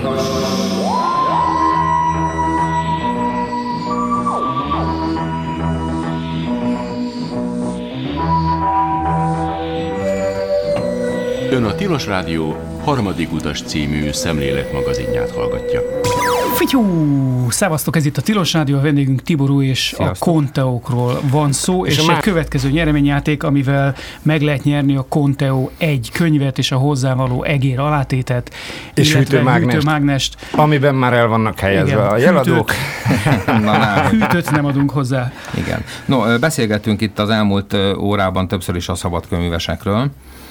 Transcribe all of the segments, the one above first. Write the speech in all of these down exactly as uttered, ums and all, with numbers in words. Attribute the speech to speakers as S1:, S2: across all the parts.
S1: Ön a Tilos Rádió harmadik utas című szemléletmagazinját hallgatja.
S2: Fityú! Szevasztok, ez itt a Tilos Rádió, a vendégünk Tiború, és Sziasztok. A Conteo-król van szó, és, és a következő nyereményjáték, amivel meg lehet nyerni a Conteo egy könyvet és a hozzávaló egér alátétet,
S3: és hűtőmágnest,
S2: hűtőmágnest,
S3: amiben már el vannak helyezve igen, a jeladók.
S2: Hűtőt nem adunk hozzá.
S4: Igen. No, beszélgettünk itt az elmúlt órában többször is a szabadkönyvesekről.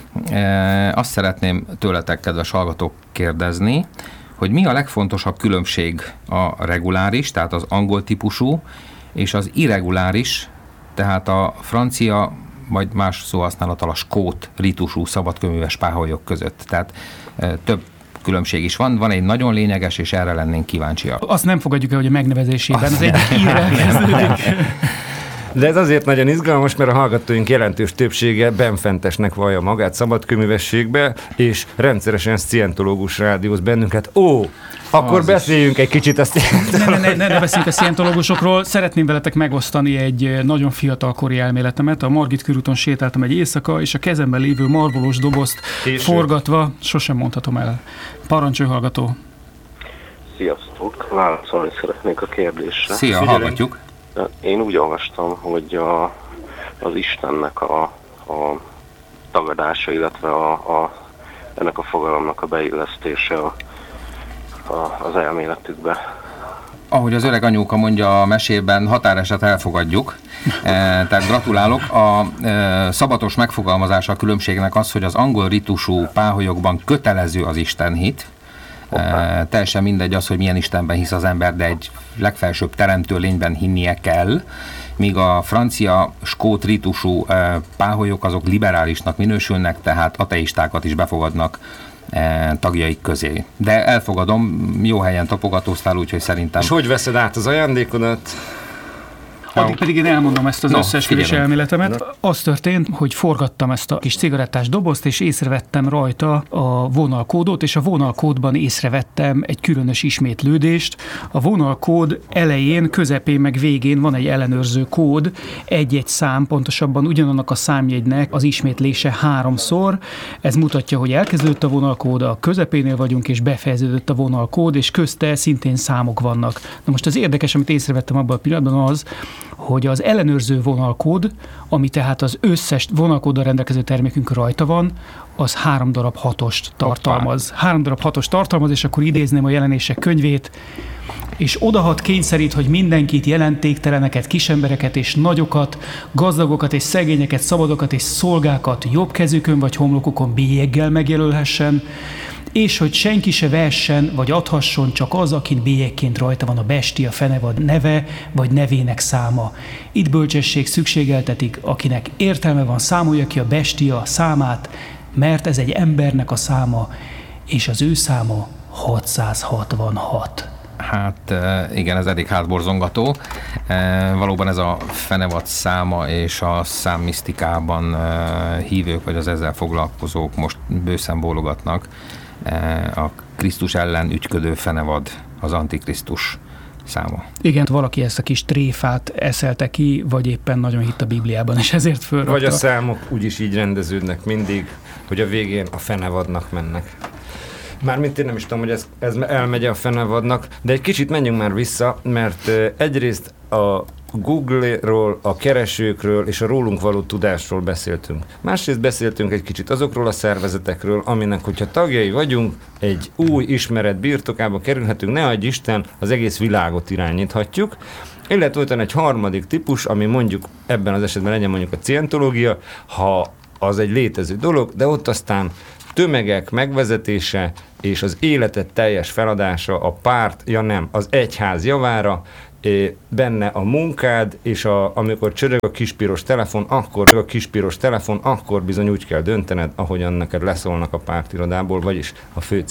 S4: Azt szeretném tőletek, kedves hallgatók, kérdezni, hogy mi a legfontosabb különbség a reguláris, tehát az angol típusú, és az irreguláris, tehát a francia, vagy más szóhasználattal a skót ritusú szabadkönyves páholyok között. Tehát e, több különbség is van. Van egy nagyon lényeges, és erre lennénk kíváncsiak.
S2: Azt nem fogadjuk el, hogy a megnevezésében Azt az egyik írrel kezdődik.
S3: De ez azért nagyon izgalmas, mert a hallgatóink jelentős többsége benfentesnek vallja magát szabadkönyvességbe, és rendszeresen scientológus rádióz bennünket. Ó, akkor az beszéljünk is. Egy kicsit a
S2: ne, ne, ne, ne beszéljünk a scientológusokról. Szeretném veletek megosztani egy nagyon fiatalkori elméletemet. A Margit körúton sétáltam egy éjszaka, és a kezemben lévő marbolós dobozt Késő. forgatva, sosem mondhatom el. Parancsolj, hallgató!
S5: Sziasztok! Válaszolni szeretnék a kérdésre.
S4: Szia, Figyelem. hallgatjuk!
S5: Én úgy olvastam, hogy a, az Istennek a, a tagadása, illetve a, a, ennek a fogalomnak a beillesztése a, a, az elméletükbe.
S4: Ahogy az öreg anyóka mondja a mesében, határeset elfogadjuk. E, tehát gratulálok. A e, szabatos megfogalmazása a különbségnek az, hogy az angol ritusú páholyokban kötelező az istenhit. Uh, teljesen mindegy az, hogy milyen Istenben hisz az ember, de egy legfelsőbb teremtő lényben hinnie kell, míg a francia skót ritusú uh, páholyok azok liberálisnak minősülnek, tehát ateistákat is befogadnak uh, tagjaik közé. De elfogadom, jó helyen tapogatóztál, úgyhogy szerintem...
S3: És hogy veszed át az ajándékodat?
S2: Addig pedig én elmondom ezt az no, összeesküvés elméletemet. No. Az történt, hogy forgattam ezt a kis cigarettás dobozt, és észrevettem rajta a vonalkódot, és a vonalkódban észrevettem egy különös ismétlődést. A vonalkód elején, közepén meg végén van egy ellenőrző kód, egy-egy szám, pontosabban ugyanannak a számjegynek az ismétlése háromszor. Ez mutatja, hogy elkezdődött a vonalkód, a közepénél vagyunk, és befejeződött a vonalkód, és közte szintén számok vannak. Na most az érdekes, amit észrevettem abban a pillanatban az, hogy az ellenőrző vonalkód, ami tehát az összes vonalkóddal rendelkező termékünk rajta van, az három darab hatost tartalmaz. Hoppá. Három darab hatost tartalmaz, és akkor idézném a jelenések könyvét, és odahat kényszerít, hogy mindenkit, jelentékteleneket, kisembereket és nagyokat, gazdagokat és szegényeket, szabadokat és szolgákat jobb kezükön vagy homlokukon bélyeggel megjelölhessen, és hogy senki se vehessen, vagy adhasson csak az, akin bélyegként rajta van a bestia fenevad neve, vagy nevének száma. Itt bölcsesség szükségeltetik, akinek értelme van, számolja ki a bestia számát, mert ez egy embernek a száma, és az ő száma hatszázhatvanhat.
S4: Hát igen, ez elég hátborzongató. Valóban ez a fenevad száma és a számmisztikában hívők, vagy az ezzel foglalkozók most bőszen bólogatnak. A Krisztus ellen ügyködő fenevad az Antikrisztus száma.
S2: Igen, valaki ezt a kis tréfát eszelte ki, vagy éppen nagyon hitt a Bibliában, és ezért fölrakta.
S3: Vagy a számok úgyis így rendeződnek mindig, hogy a végén a fenevadnak mennek. Mármint én nem is tudom, hogy ez, ez elmegy a fenevadnak, de egy kicsit menjünk már vissza, mert egyrészt a Google-ról, a keresőkről és a rólunk való tudásról beszéltünk. Másrészt beszéltünk egy kicsit azokról a szervezetekről, aminek, hogyha tagjai vagyunk, egy új ismeret birtokába kerülhetünk, ne adj Isten, az egész világot irányíthatjuk. Illetve volt egy harmadik típus, ami mondjuk ebben az esetben legyen mondjuk a scientológia, ha az egy létező dolog, de ott aztán tömegek megvezetése és az életet teljes feladása a párt, ja nem, az egyház javára, benne a munkád, és a, amikor csörög a kispiros telefon, akkor a kispiros telefon, akkor bizony úgy kell döntened, ahogyan neked leszólnak a pártirodából, vagyis a fő